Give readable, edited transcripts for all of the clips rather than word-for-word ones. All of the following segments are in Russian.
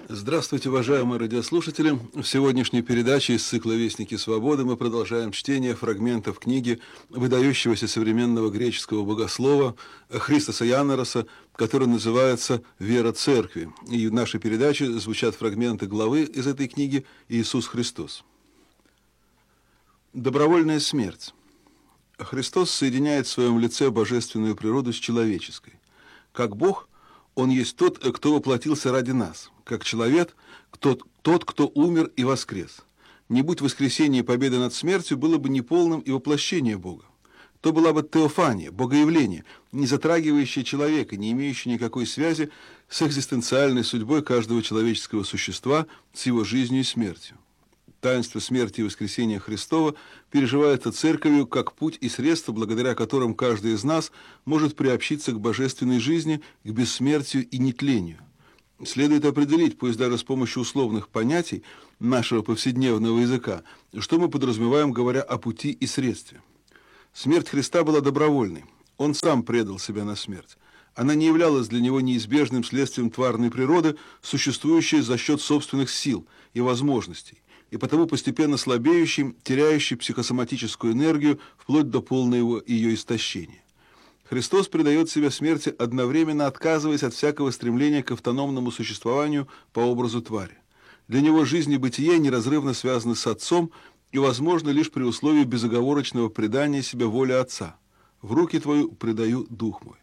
Здравствуйте, уважаемые радиослушатели! В сегодняшней передаче из цикла «Вестники свободы» мы продолжаем чтение фрагментов книги выдающегося современного греческого богослова Христоса Яннероса, которая называется «Вера Церкви». И в нашей передаче звучат фрагменты главы из этой книги «Иисус Христос». Добровольная смерть. Христос соединяет в своем лице божественную природу с человеческой. Как Бог, Он есть тот, кто воплотился ради нас. Как человек, тот, кто умер и воскрес. Не будь воскресения и победы над смертью, было бы неполным и воплощение Бога. То была бы теофания, богоявление, не затрагивающее человека, не имеющее никакой связи с экзистенциальной судьбой каждого человеческого существа, с его жизнью и смертью. Таинство смерти и воскресения Христова переживается Церковью как путь и средство, благодаря которым каждый из нас может приобщиться к божественной жизни, к бессмертию и нетлению. Следует определить, пусть даже с помощью условных понятий нашего повседневного языка, что мы подразумеваем, говоря о пути и средстве. Смерть Христа была добровольной. Он сам предал себя на смерть. Она не являлась для него неизбежным следствием тварной природы, существующей за счет собственных сил и возможностей, и потому постепенно слабеющей, теряющей психосоматическую энергию вплоть до полного ее истощения. Христос предает себя смерти, одновременно отказываясь от всякого стремления к автономному существованию по образу твари. Для него жизнь и бытие неразрывно связаны с Отцом и возможно лишь при условии безоговорочного предания себя воле Отца. «В руки Твою предаю дух мой».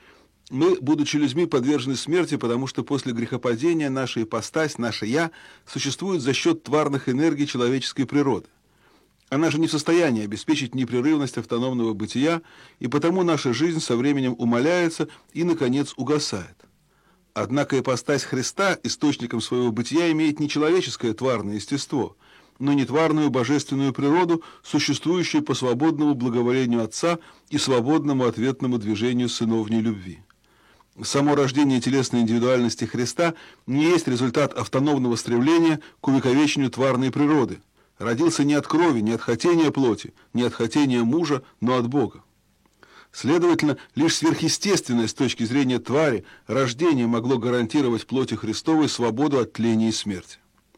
Мы, будучи людьми, подвержены смерти, потому что после грехопадения наша ипостась, наше «я» существует за счет тварных энергий человеческой природы. Она же не в состоянии обеспечить непрерывность автономного бытия, и потому наша жизнь со временем умаляется и, наконец, угасает. Однако ипостась Христа источником своего бытия имеет не человеческое тварное естество, но нетварную божественную природу, существующую по свободному благоволению Отца и свободному ответному движению сыновней любви. Само рождение телесной индивидуальности Христа не есть результат автономного стремления к увековечению тварной природы. Родился не от крови, не от хотения плоти, не от хотения мужа, но от Бога. Следовательно, лишь сверхъестественное с точки зрения твари рождение могло гарантировать плоти Христовой свободу от тления и смерти.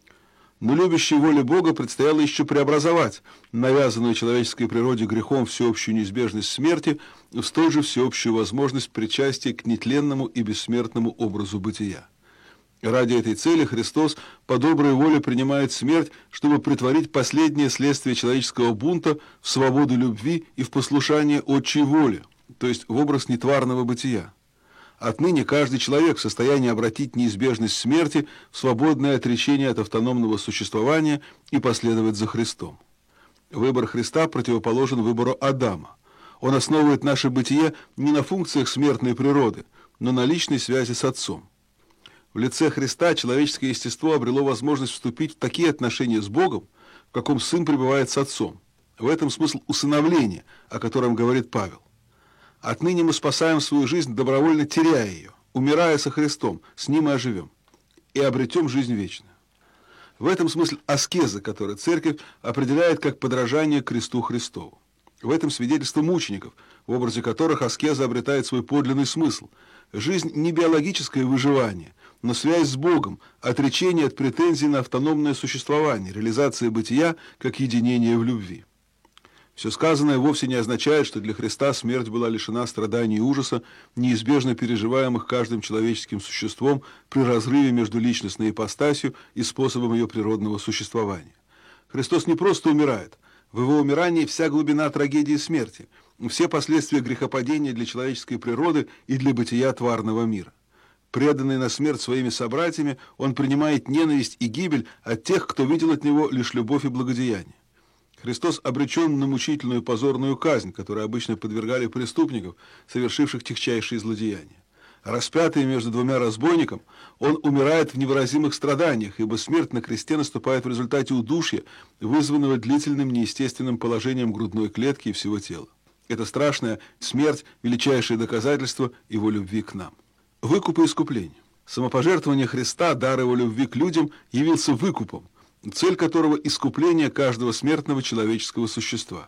Но любящей воле Бога предстояло еще преобразовать навязанную человеческой природе грехом всеобщую неизбежность смерти в столь же всеобщую возможность причастия к нетленному и бессмертному образу бытия. Ради этой цели Христос по доброй воле принимает смерть, чтобы претворить последнее следствие человеческого бунта в свободу любви и в послушание отчей воле, то есть в образ нетварного бытия. Отныне каждый человек в состоянии обратить неизбежность смерти в свободное отречение от автономного существования и последовать за Христом. Выбор Христа противоположен выбору Адама. Он основывает наше бытие не на функциях смертной природы, но на личной связи с Отцом. В лице Христа человеческое естество обрело возможность вступить в такие отношения с Богом, в каком Сын пребывает с Отцом. В этом смысл усыновления, о котором говорит Павел. Отныне мы спасаем свою жизнь, добровольно теряя ее, умирая со Христом, с Ним и оживем, и обретем жизнь вечную. В этом смысл аскеза, которую Церковь определяет как подражание кресту Христову. В этом свидетельство мучеников, в образе которых аскеза обретает свой подлинный смысл. Жизнь не биологическое выживание, но связь с Богом, отречение от претензий на автономное существование, реализация бытия как единение в любви. Все сказанное вовсе не означает, что для Христа смерть была лишена страданий и ужаса, неизбежно переживаемых каждым человеческим существом при разрыве между личностной ипостасью и способом ее природного существования. Христос не просто умирает. В его умирании вся глубина трагедии смерти, все последствия грехопадения для человеческой природы и для бытия тварного мира. Преданный на смерть своими собратьями, он принимает ненависть и гибель от тех, кто видел от него лишь любовь и благодеяние. Христос обречен на мучительную позорную казнь, которой обычно подвергали преступников, совершивших тягчайшие злодеяния. Распятый между двумя разбойниками, он умирает в невыразимых страданиях, ибо смерть на кресте наступает в результате удушья, вызванного длительным неестественным положением грудной клетки и всего тела. Эта страшная смерть – величайшее доказательство его любви к нам. Выкуп и искупление. Самопожертвование Христа, дар его любви к людям, явился выкупом, цель которого – искупление каждого смертного человеческого существа.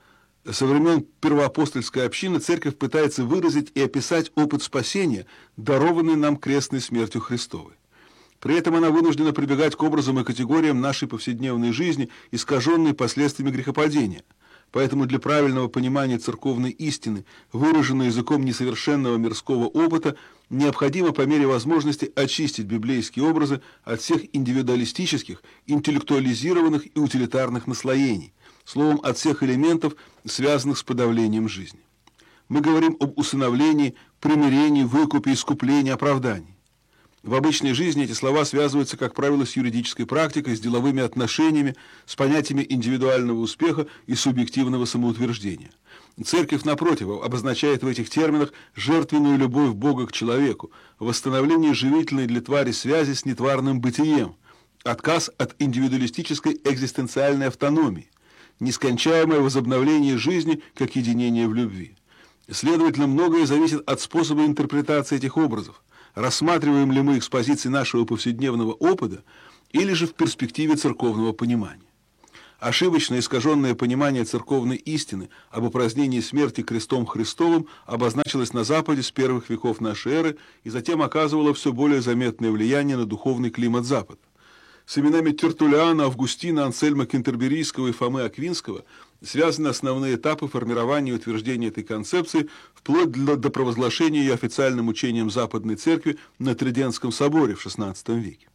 Со времен первоапостольской общины Церковь пытается выразить и описать опыт спасения, дарованный нам крестной смертью Христовой. При этом она вынуждена прибегать к образам и категориям нашей повседневной жизни, искаженной последствиями грехопадения. Поэтому для правильного понимания церковной истины, выраженной языком несовершенного мирского опыта, необходимо по мере возможности очистить библейские образы от всех индивидуалистических, интеллектуализированных и утилитарных наслоений, словом, от всех элементов, связанных с подавлением жизни. Мы говорим об усыновлении, примирении, выкупе, искуплении, оправдании. В обычной жизни эти слова связываются, как правило, с юридической практикой, с деловыми отношениями, с понятиями индивидуального успеха и субъективного самоутверждения. Церковь, напротив, обозначает в этих терминах жертвенную любовь Бога к человеку, восстановление живительной для твари связи с нетварным бытием, отказ от индивидуалистической экзистенциальной автономии, нескончаемое возобновление жизни как единение в любви. Следовательно, многое зависит от способа интерпретации этих образов. Рассматриваем ли мы их с позиции нашего повседневного опыта или же в перспективе церковного понимания. Ошибочное искаженное понимание церковной истины об упразднении смерти крестом Христовым обозначилось на Западе с первых веков нашей эры и затем оказывало все более заметное влияние на духовный климат Запада. С именами Тертуллиана, Августина, Ансельма Кентерберийского и Фомы Аквинского связаны основные этапы формирования и утверждения этой концепции вплоть до провозглашения ее официальным учением Западной Церкви на Тридентском соборе в XVI веке.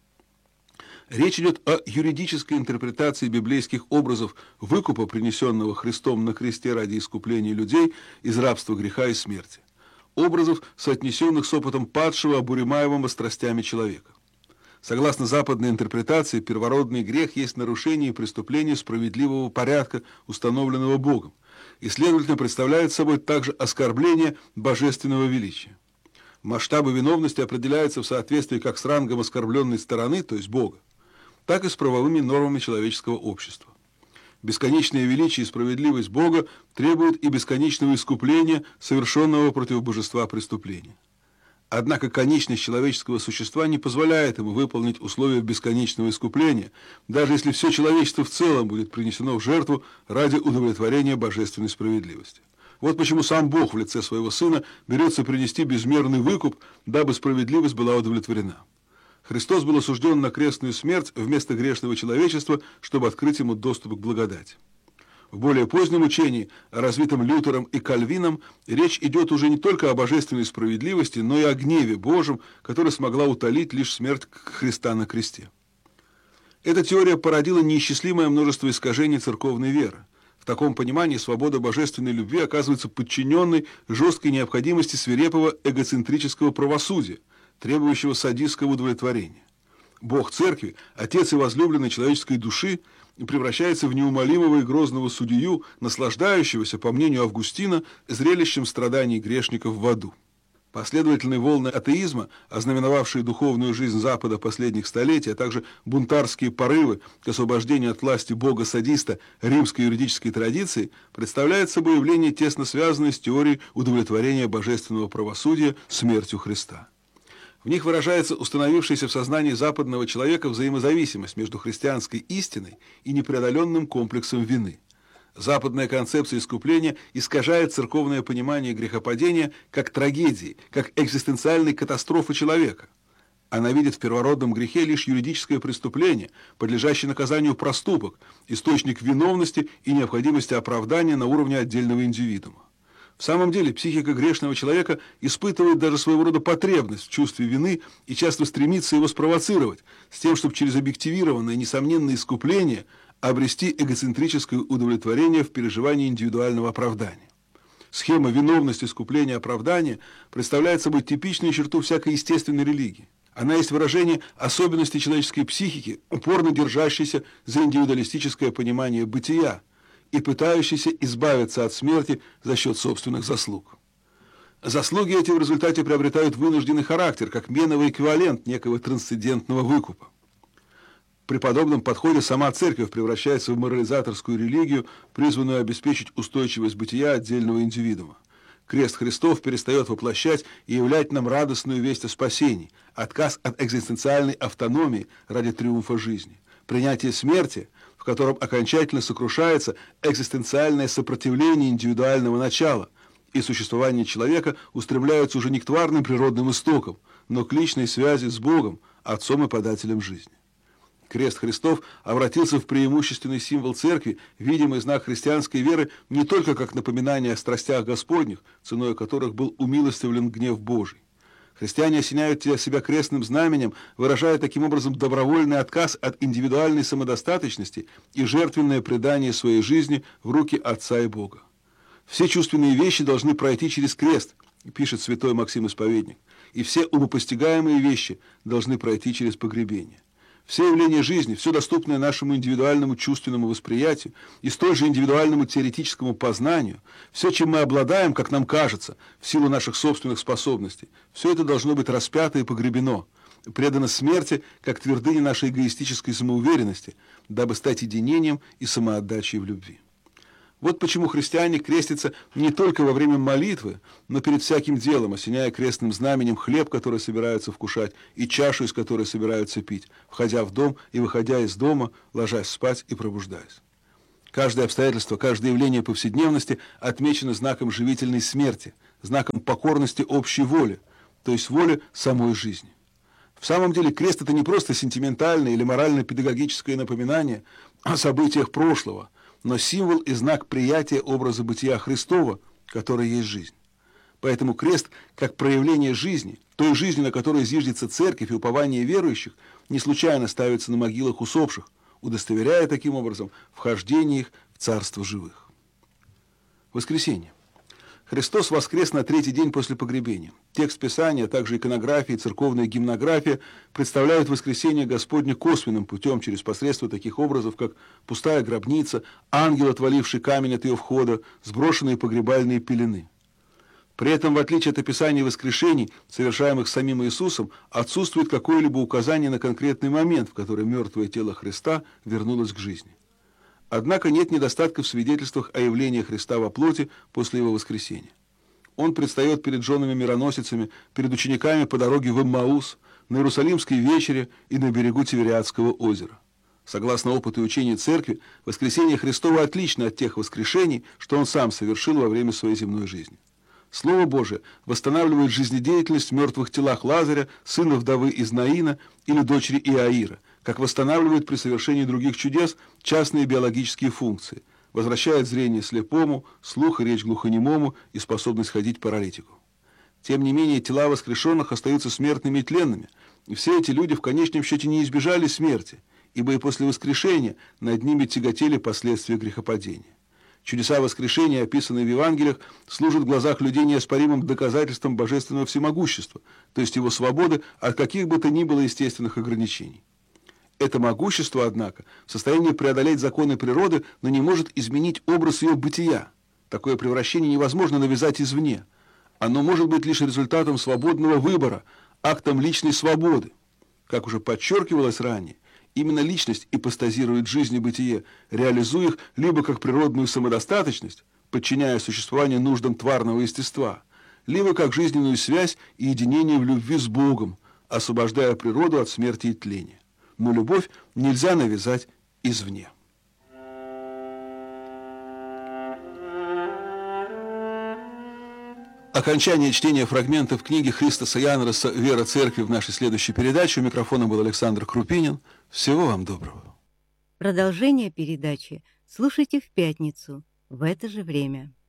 Речь идет о юридической интерпретации библейских образов выкупа, принесенного Христом на кресте ради искупления людей из рабства греха и смерти, образов, соотнесенных с опытом падшего, обуремаемого страстями человека. Согласно западной интерпретации, первородный грех есть нарушение и преступление справедливого порядка, установленного Богом, и, следовательно, представляет собой также оскорбление божественного величия. Масштабы виновности определяются в соответствии как с рангом оскорбленной стороны, то есть Бога, так и с правовыми нормами человеческого общества. Бесконечное величие и справедливость Бога требуют и бесконечного искупления, совершенного против божества преступления. Однако конечность человеческого существа не позволяет ему выполнить условия бесконечного искупления, даже если все человечество в целом будет принесено в жертву ради удовлетворения божественной справедливости. Вот почему сам Бог в лице своего Сына берется принести безмерный выкуп, дабы справедливость была удовлетворена. Христос был осужден на крестную смерть вместо грешного человечества, чтобы открыть ему доступ к благодати. В более позднем учении, развитом Лютером и Кальвином, речь идет уже не только о божественной справедливости, но и о гневе Божьем, который смогла утолить лишь смерть Христа на кресте. Эта теория породила неисчислимое множество искажений церковной веры. В таком понимании свобода божественной любви оказывается подчиненной жесткой необходимости свирепого эгоцентрического правосудия, требующего садистского удовлетворения. Бог Церкви, Отец и возлюбленный человеческой души, превращается в неумолимого и грозного судью, наслаждающегося, по мнению Августина, зрелищем страданий грешников в аду. Последовательные волны атеизма, ознаменовавшие духовную жизнь Запада последних столетий, а также бунтарские порывы к освобождению от власти бога-садиста римской юридической традиции, представляют собой явление, тесно связанное с теорией удовлетворения божественного правосудия смертью Христа. В них выражается установившаяся в сознании западного человека взаимозависимость между христианской истиной и непреодоленным комплексом вины. Западная концепция искупления искажает церковное понимание грехопадения как трагедии, как экзистенциальной катастрофы человека. Она видит в первородном грехе лишь юридическое преступление, подлежащее наказанию проступок, источник виновности и необходимости оправдания на уровне отдельного индивидуума. В самом деле, психика грешного человека испытывает даже своего рода потребность в чувстве вины и часто стремится его спровоцировать, с тем, чтобы через объективированное, несомненное искупление обрести эгоцентрическое удовлетворение в переживании индивидуального оправдания. Схема виновности, искупления, оправдания представляет собой типичную черту всякой естественной религии. Она есть выражение особенностей человеческой психики, упорно держащейся за индивидуалистическое понимание бытия и пытающейся избавиться от смерти за счет собственных заслуг. Заслуги эти в результате приобретают вынужденный характер, как меновый эквивалент некого трансцендентного выкупа. При подобном подходе сама церковь превращается в морализаторскую религию, призванную обеспечить устойчивость бытия отдельного индивидуума. Крест Христов перестает воплощать и являть нам радостную весть о спасении, отказ от экзистенциальной автономии ради триумфа жизни, принятие смерти, в котором окончательно сокрушается экзистенциальное сопротивление индивидуального начала, и существование человека устремляется уже не к тварным природным истокам, но к личной связи с Богом, Отцом и подателем жизни. Крест Христов обратился в преимущественный символ церкви, видимый знак христианской веры не только как напоминание о страстях Господних, ценой которых был умилостивлен гнев Божий. Христиане осеняют себя крестным знаменем, выражая таким образом добровольный отказ от индивидуальной самодостаточности и жертвенное предание своей жизни в руки Отца и Бога. Все чувственные вещи должны пройти через крест, пишет святой Максим Исповедник, и все умопостигаемые вещи должны пройти через погребение. Все явления жизни, все доступное нашему индивидуальному чувственному восприятию и столь же индивидуальному теоретическому познанию, все, чем мы обладаем, как нам кажется, в силу наших собственных способностей, все это должно быть распято и погребено, предано смерти, как твердыне нашей эгоистической самоуверенности, дабы стать единением и самоотдачей в любви. Вот почему христиане крестятся не только во время молитвы, но перед всяким делом, осеняя крестным знаменем хлеб, который собираются вкушать, и чашу, из которой собираются пить, входя в дом и выходя из дома, ложась спать и пробуждаясь. Каждое обстоятельство, каждое явление повседневности отмечено знаком живительной смерти, знаком покорности общей воли, то есть воли самой жизни. В самом деле крест – это не просто сентиментальное или морально-педагогическое напоминание о событиях прошлого, но символ и знак приятия образа бытия Христова, который есть жизнь. Поэтому крест, как проявление жизни, той жизни, на которой зиждется церковь и упование верующих, не случайно ставится на могилах усопших, удостоверяя таким образом вхождение их в царство живых. Воскресенье. Христос воскрес на третий день после погребения. Текст Писания, а также иконография и церковная гимнография представляют воскресение Господне косвенным путем через посредство таких образов, как пустая гробница, ангел, отваливший камень от ее входа, сброшенные погребальные пелены. При этом, в отличие от описаний воскрешений, совершаемых самим Иисусом, отсутствует какое-либо указание на конкретный момент, в который мертвое тело Христа вернулось к жизни. Однако нет недостатка в свидетельствах о явлении Христа во плоти после его воскресения. Он предстает перед женами-мироносицами, перед учениками по дороге в Эммаус, на Иерусалимской вечере и на берегу Тивериадского озера. Согласно опыту и учению Церкви, воскресение Христово отлично от тех воскрешений, что он сам совершил во время своей земной жизни. Слово Божие восстанавливает жизнедеятельность в мертвых телах Лазаря, сына вдовы из Наина или дочери Иаира, как восстанавливает при совершении других чудес частные биологические функции, возвращает зрение слепому, слух и речь глухонемому и способность ходить паралитику. Тем не менее, тела воскрешенных остаются смертными и тленными, и все эти люди в конечном счете не избежали смерти, ибо и после воскрешения над ними тяготели последствия грехопадения. Чудеса воскрешения, описанные в Евангелиях, служат в глазах людей неоспоримым доказательством божественного всемогущества, то есть его свободы от каких бы то ни было естественных ограничений. Это могущество, однако, в состоянии преодолеть законы природы, но не может изменить образ ее бытия. Такое превращение невозможно навязать извне. Оно может быть лишь результатом свободного выбора, актом личной свободы. Как уже подчеркивалось ранее, именно личность ипостазирует жизнь и бытие, реализуя их либо как природную самодостаточность, подчиняя существование нуждам тварного естества, либо как жизненную связь и единение в любви с Богом, освобождая природу от смерти и тления. Но любовь нельзя навязать извне. Окончание чтения фрагментов книги Христоса Янроса «Вера церкви» в нашей следующей передаче. У микрофона был Александр Крупинин. Всего вам доброго. Продолжение передачи слушайте в пятницу в это же время.